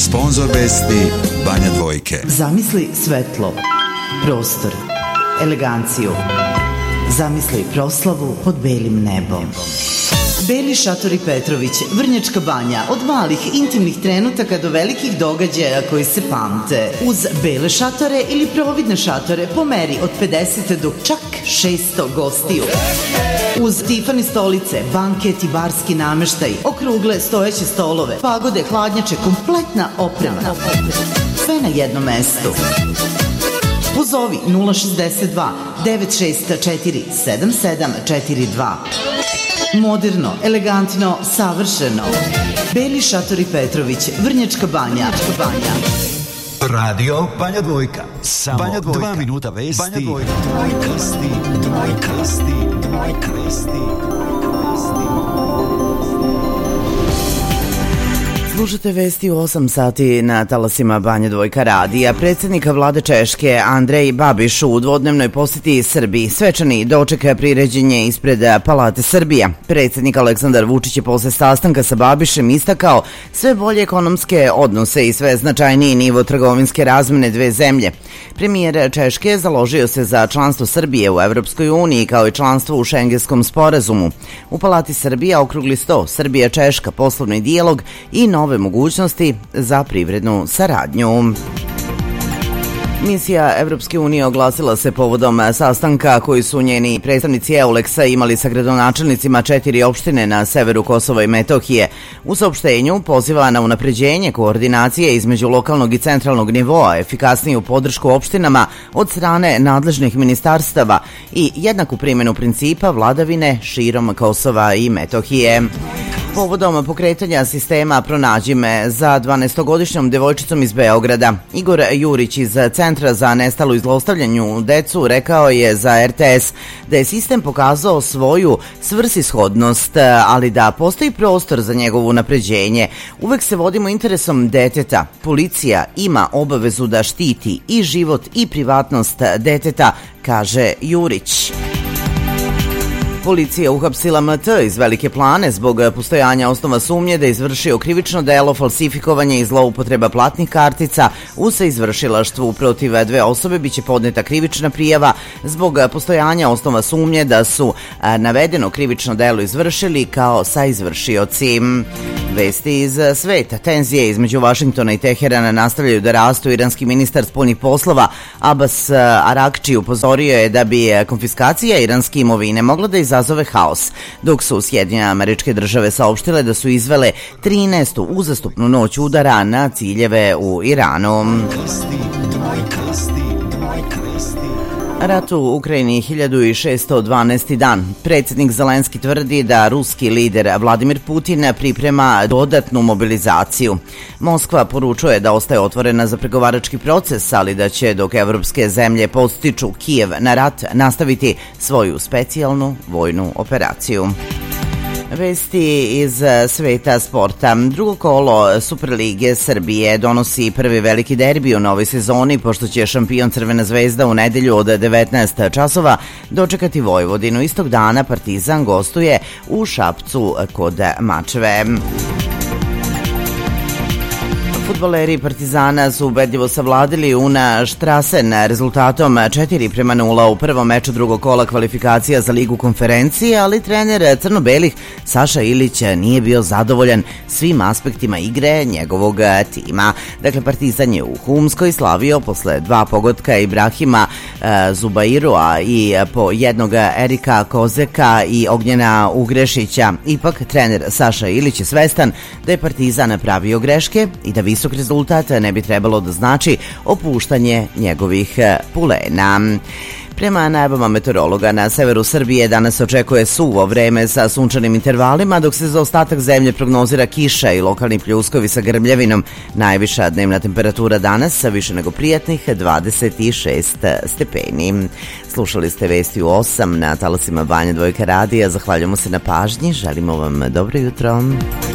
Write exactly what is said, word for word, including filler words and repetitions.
Sponzor vesti Banja Dvojke. Zamisli svetlo, prostor, eleganciju. Zamisli proslavu pod belim nebom. Beli šatori Petrović, Vrnjačka Banja, od malih intimnih trenutaka do velikih događaja koji se pamte. Uz bele šatore ili providne šatore po meri od pedeset do čak šesto gostiju. Uz Tifani stolice, banket i barski nameštaj, okrugle stojeće stolove, pagode, hladnjače, kompletna oprema. Sve na jednom mestu. Pozovi nula šezdeset dva devet šest četiri sedam sedam četiri dva. Moderno, elegantno, savršeno. Beli šatori Petrović, Vrnjačka Banja. Radio Banja Dvojka. Samo Banja Dvojka. Dva minuta vesti. Banja Dvojka. Dvojkasti, dvojkasti, dvojkasti. Slušate vesti u osam sati na talasima Banja Dvojka radija. Predsjednika vlade Češke Andrej Babiš u dvodnevnoj posjeti Srbiji. Svečani doček priređen je ispred Palate Srbija. Predsjednik Aleksandar Vučić je posle sastanka sa Babišem istakao sve bolje ekonomske odnose i sve značajniji nivo trgovinske razmene dve zemlje. Premijer Češke založio se za članstvo Srbije u Evropskoj uniji kao i članstvo u Šengenskom sporazumu. U Palati Srbija okrugli sto Srbija-Češka poslovni dijalog i nove mogućnosti za privrednu saradnju. Misija Evropske unije oglasila se povodom sastanka koji su njeni predstavnici Euleksa imali sa gradonačelnicima četiri opštine na severu Kosova i Metohije. U saopštenju poziva na unapređenje koordinacije između lokalnog i centralnog nivoa, efikasniju podršku opštinama od strane nadležnih ministarstava i jednaku primjenu principa vladavine širom Kosova i Metohije. Povodom pokretanja sistema Pronađi me za dvanaestogodišnjom devojčicom iz Beograda, Igor Jurić iz Centra za nestalu i zlostavljanju decu rekao je za er te es da je sistem pokazao svoju svrsishodnost, ali da postoji prostor za njegovo unapređenje. Uvek se vodimo interesom deteta. Policija ima obavezu da štiti i život i privatnost deteta, kaže Jurić. Policija uhapsila em te iz Velike Plane zbog postojanja osnova sumnje da je izvršio krivično delo falsifikovanja i zloupotreba platnih kartica u saizvršilaštvu. Protiv dve osobe biće podneta krivična prijava zbog postojanja osnova sumnje da su navedeno krivično delo izvršili kao saizvršioci. Vesti iz sveta. Tenzije između Vašingtona i Teherana nastavljaju da rastu. Iranski ministar spoljnih poslova Abbas Arakči upozorio je da bi konfiskacija iranske imovine mogla da izazove haos, dok su Sjedinjene Američke Države saopštile da su izvele trinaestu uzastopnu noć udara na ciljeve u Iranu. Rat u Ukrajini hiljadu šesto dvanaesti dan. Predsjednik Zelenski tvrdi da ruski lider Vladimir Putin priprema dodatnu mobilizaciju. Moskva poručuje da ostaje otvorena za pregovarački proces, ali da će dok evropske zemlje podstiču Kijev na rat nastaviti svoju specijalnu vojnu operaciju. Vesti iz sveta sporta. Drugo kolo Superlige Srbije donosi prvi veliki derbi u novoj sezoni, pošto će šampion Crvena zvezda u nedelju od devetnaest časova dočekati Vojvodinu. Istog dana Partizan gostuje u Šapcu kod Mačve. Fudbaleri Partizana su ubedljivo savladili Una Štrasen rezultatom četiri prema nula u prvom meču drugog kola kvalifikacija za Ligu konferencije, ali trener crno-belih Saša Ilić nije bio zadovoljan svim aspektima igre njegovog tima. Dakle, Partizan je u Humskoj slavio posle dva pogotka Ibrahima e, Zubairua i po jednog Erika Kozeka i Ognjena Ugrešića. Ipak, trener Saša Ilić je svestan da je Partizan napravio greške i da visok rezultat ne bi trebalo da znači opuštanje njegovih pulena. Prema najavama meteorologa, na severu Srbije danas očekuje suvo vreme sa sunčanim intervalima, dok se za ostatak zemlje prognozira kiša i lokalni pljuskovi sa grmljavinom. Najviša dnevna temperatura danas više nego prijatnih dvadeset šest stepeni. Slušali ste vesti u osam na talasima Banja Dvojka radija. Zahvaljujemo se na pažnji. Želimo vam dobro jutro.